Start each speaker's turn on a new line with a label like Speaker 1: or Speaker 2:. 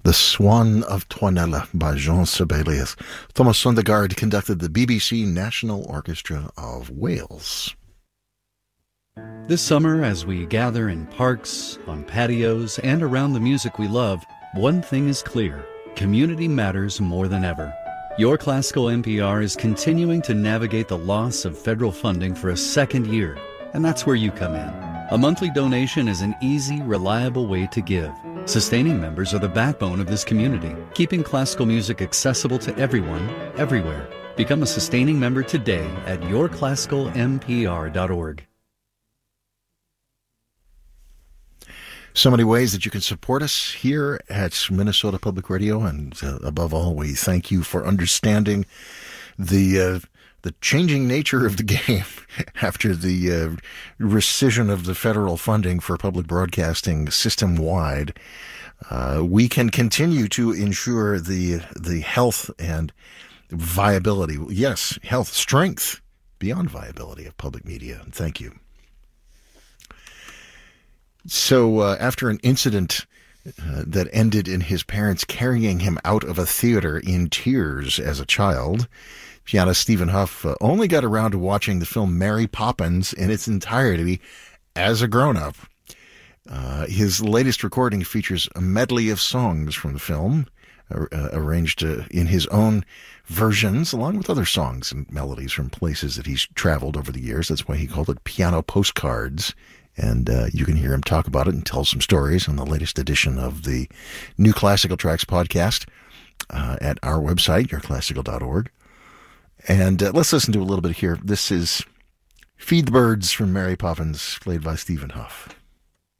Speaker 1: The Swan of Toinella by Jean Sibelius. Thomas Sondergaard conducted the BBC National Orchestra of Wales.
Speaker 2: This summer, as we gather in parks, on patios, and around the music we love, one thing is clear. Community matters more than ever. Your Classical NPR is continuing to navigate the loss of federal funding for a second year, and that's where you come in. A monthly donation is an easy, reliable way to give. Sustaining members are the backbone of this community, keeping classical music accessible to everyone, everywhere. Become a sustaining member today at yourclassicalmpr.org.
Speaker 1: So many ways that you can support us here at Minnesota Public Radio, and above all, we thank you for understanding the changing nature of the game after the rescission of the federal funding for public broadcasting system-wide. We can continue to ensure the health and viability, yes, health, strength, beyond viability of public media. Thank you. So after an incident that ended in his parents carrying him out of a theater in tears as a child, pianist Stephen Hough only got around to watching the film Mary Poppins in its entirety as a grown-up. His latest recording features a medley of songs from the film, arranged in his own versions, along with other songs and melodies from places that he's traveled over the years. That's why he called it Piano Postcards. And you can hear him talk about it and tell some stories on the latest edition of the New Classical Tracks podcast at our website, yourclassical.org. And let's listen to a little bit here. This is Feed the Birds from Mary Poppins, played by Stephen Hough.